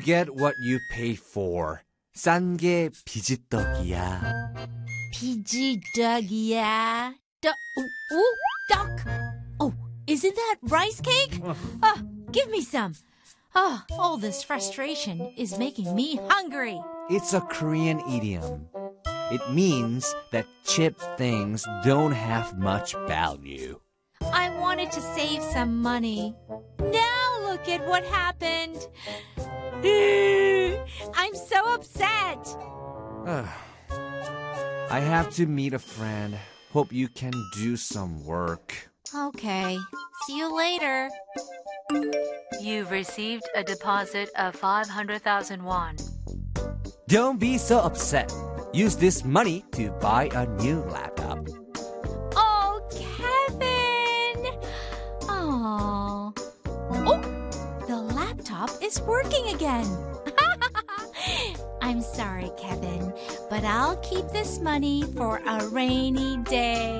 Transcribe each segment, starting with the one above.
get what you pay for. 싼 게 비지떡이야. 비지떡이야. Duck. Oh, isn't that rice cake? Give me some. All this frustration is making me hungry. It's a Korean idiom. It means that cheap things don't have much value. I wanted to save some money. Now look at what happened. I'm so upset. I have to meet a friend. Hope you can do some work. Okay. See you later. You've received a deposit of 500,000 won. Don't be so upset. Use this money to buy a new laptop. Oh, Kevin! Oh, the laptop is working again. I'm sorry, Kevin, but I'll keep this money for a rainy day.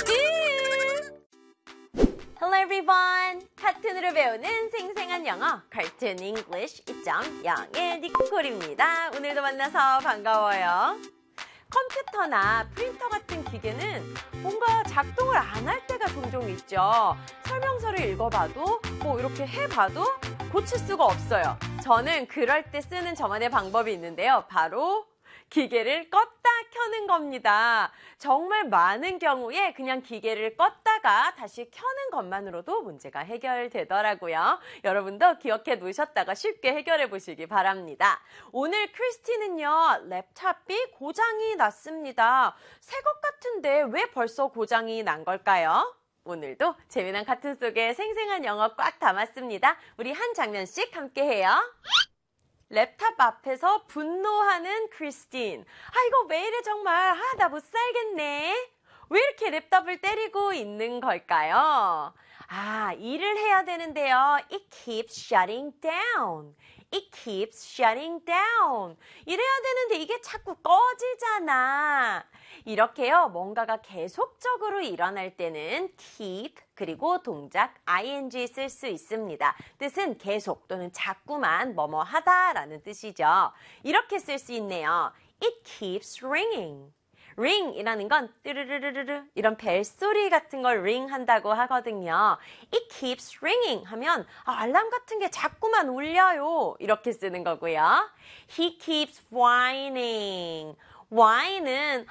Hello everyone! 카툰으로 배우는 생생한 영어 Cartoon English 2.0의 니콜입니다. 오늘도 만나서 반가워요. 컴퓨터나 프린터 같은 기계는 뭔가 작동을 안 할 때가 종종 있죠. 설명서를 읽어봐도 이렇게 해봐도 고칠 수가 없어요. 저는 그럴 때 쓰는 저만의 방법이 있는데요. 바로 기계를 껐다 켜는 겁니다. 정말 많은 경우에 그냥 기계를 껐다가 다시 켜는 것만으로도 문제가 해결되더라고요. 여러분도 기억해 놓으셨다가 쉽게 해결해 보시기 바랍니다. 오늘 크리스티는요, 랩탑이 고장이 났습니다. 새 것 같은데 왜 벌써 고장이 난 걸까요? 오늘도 재미난 카툰 속에 생생한 영어 꽉 담았습니다. 우리 한 장면씩 함께 해요. 랩탑 앞에서 분노하는 크리스틴. 이거 왜 이래 정말. 나 못 살겠네. 왜 이렇게 랩탑을 때리고 있는 걸까요? 일을 해야 되는데요. It keeps shutting down. It keeps shutting down. 이래야 되는데 이게 자꾸 꺼지잖아. 이렇게요, 뭔가가 계속적으로 일어날 때는 keep 그리고 동작 ing 쓸 수 있습니다. 뜻은 계속 또는 자꾸만 뭐뭐 하다라는 뜻이죠. 이렇게 쓸 수 있네요. It keeps ringing. ring이라는 건 뚜르르르르 이런 벨소리 같은 걸 ring 한다고 하거든요. It keeps ringing 하면 알람 같은 게 자꾸만 울려요. 이렇게 쓰는 거고요. He keeps whining. whine은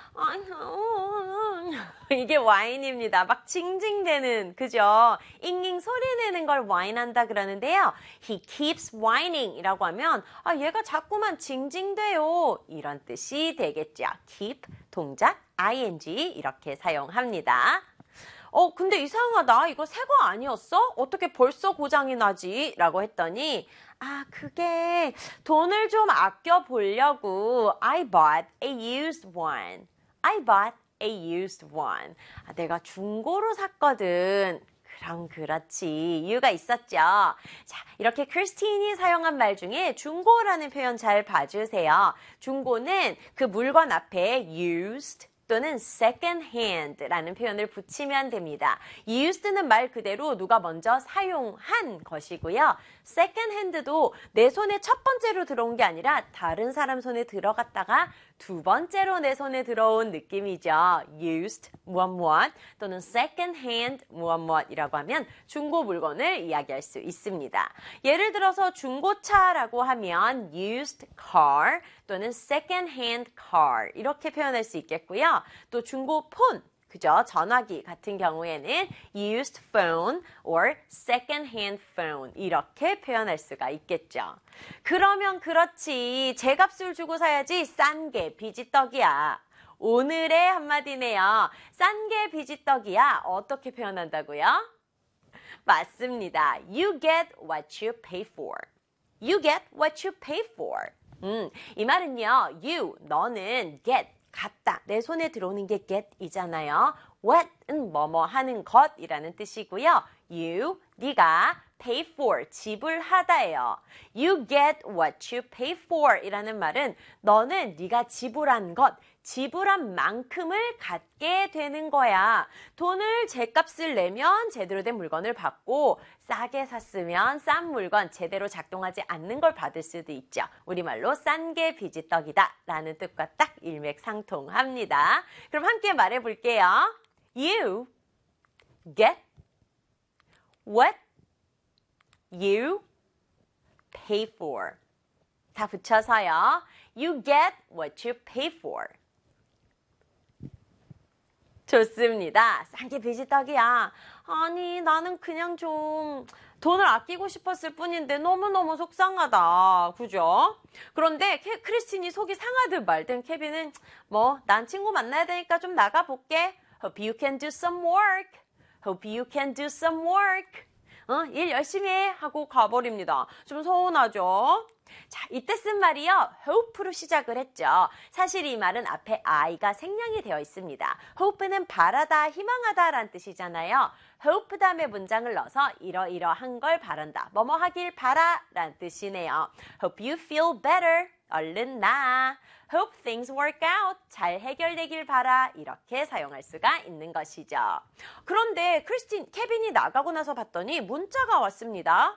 이게 whine입니다. 막 징징대는, 그죠? 잉잉 소리 내는 걸 whine 한다 그러는데요. He keeps whining 이라고 하면 얘가 자꾸만 징징대요. 이런 뜻이 되겠죠. keep, 동작, ing 이렇게 사용합니다. 근데 이상하다. 이거 새 거 아니었어? 어떻게 벌써 고장이 나지? 라고 했더니 그게 돈을 좀 아껴보려고 I bought a used one. I bought a used one. 내가 중고로 샀거든. 그럼 그렇지. 이유가 있었죠. 자, 이렇게 크리스틴이 사용한 말 중에 중고라는 표현 잘 봐주세요. 중고는 그 물건 앞에 used 또는 second hand라는 표현을 붙이면 됩니다. used는 말 그대로 누가 먼저 사용한 것이고요. second hand도 내 손에 첫 번째로 들어온 게 아니라 다른 사람 손에 들어갔다가 두 번째로 내 손에 들어온 느낌이죠. used 무엇 또는 second hand 무엇이라고 하면 중고 물건을 이야기할 수 있습니다. 예를 들어서 중고차라고 하면 used car 또는 second hand car 이렇게 표현할 수 있겠고요. 또 중고 폰, 그죠? 전화기 같은 경우에는 used phone or second hand phone 이렇게 표현할 수가 있겠죠. 그러면 그렇지. 제값을 주고 사야지 싼 게 비지떡이야. 오늘의 한마디네요. 싼 게 비지떡이야. 어떻게 표현한다고요? 맞습니다. You get what you pay for. You get what you pay for. 이 말은요. You, 너는 get, 갖다. 내 손에 들어오는 게 get이잖아요. what은 뭐뭐 하는 것이라는 뜻이고요. You, 네가 pay for, 지불하다예요. You get what you pay for 이라는 말은 너는 네가 지불한 것, 지불한 만큼을 갖게 되는 거야. 돈을 제값을 내면 제대로 된 물건을 받고 싸게 샀으면 싼 물건, 제대로 작동하지 않는 걸 받을 수도 있죠. 우리말로 싼 게 빚이 떡이다 라는 뜻과 딱 일맥상통합니다. 그럼 함께 말해볼게요. You get what you pay for. 다 붙여서요. You get what you pay for. 좋습니다. 싼 게 빚이 떡이야. 아니, 나는 그냥 좀 돈을 아끼고 싶었을 뿐인데 너무너무 속상하다. 그죠? 그런데 크리스틴이 속이 상하든 말든 케빈은 난 친구 만나야 되니까 좀 나가볼게. Hope you can do some work. Hope you can do some work. 일 열심히 해 하고 가버립니다. 좀 서운하죠? 자, 이때 쓴 말이요. hope로 시작을 했죠. 사실 이 말은 앞에 I가 생략이 되어 있습니다. hope는 바라다, 희망하다 라는 뜻이잖아요. hope 다음에 문장을 넣어서 이러이러한 걸 바란다. 뭐뭐 하길 바라 라는 뜻이네요. Hope you feel better. 얼른 나아. Hope things work out. 잘 해결되길 바라. 이렇게 사용할 수가 있는 것이죠. 그런데 케빈이 나가고 나서 봤더니 문자가 왔습니다.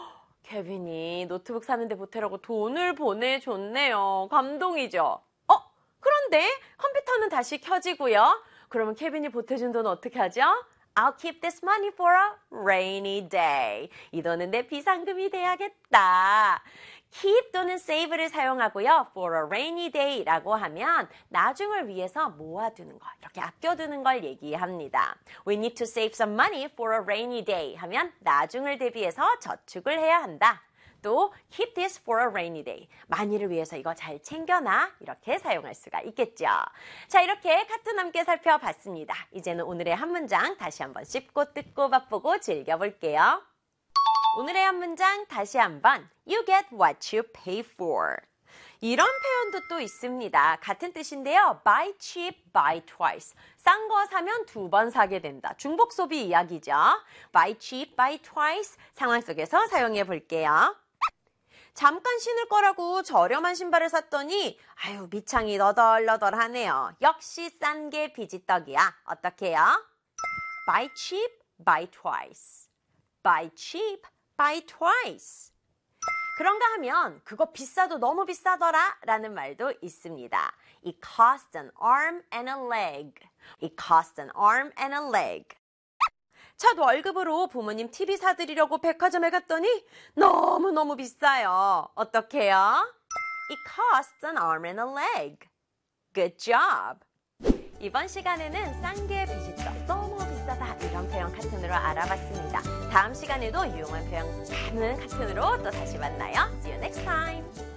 케빈이 노트북 사는데 보태라고 돈을 보내줬네요. 감동이죠? 그런데 컴퓨터는 다시 켜지고요. 그러면 케빈이 보태준 돈은 어떻게 하죠? I'll keep this money for a rainy day. 이 돈은 내 비상금이 돼야겠다. keep 또는 save를 사용하고요. for a rainy day라고 하면 나중을 위해서 모아두는 거, 이렇게 아껴두는 걸 얘기합니다. We need to save some money for a rainy day 하면 나중을 대비해서 저축을 해야 한다. 또 keep this for a rainy day. 만일을 위해서 이거 잘 챙겨놔. 이렇게 사용할 수가 있겠죠. 자, 이렇게 카툰 함께 살펴봤습니다. 이제는 오늘의 한 문장 다시 한번 씹고 뜯고 맛보고 즐겨볼게요. 오늘의 한 문장 다시 한번 You get what you pay for. 이런 표현도 또 있습니다. 같은 뜻인데요. Buy cheap, buy twice. 싼 거 사면 두 번 사게 된다. 중복 소비 이야기죠. Buy cheap, buy twice. 상황 속에서 사용해 볼게요. 잠깐 신을 거라고 저렴한 신발을 샀더니 밑창이 너덜너덜하네요. 역시 싼 게 빚이 떡이야. 어떻게 해요? Buy cheap, buy twice. Buy cheap, buy twice. 그런가 하면 그거 비싸도 너무 비싸더라 라는 말도 있습니다. It cost an arm and a leg. It cost an arm and a leg. 첫 월급으로 부모님 TV 사드리려고 백화점에 갔더니 너무너무 비싸요. 어떡해요? It costs an arm and a leg. Good job. 이번 시간에는 싼 게 빚이 떡, 너무 비싸다 이런 표현 카툰으로 알아봤습니다. 다음 시간에도 유용한 표현 많은 카툰으로 또 다시 만나요. See you next time.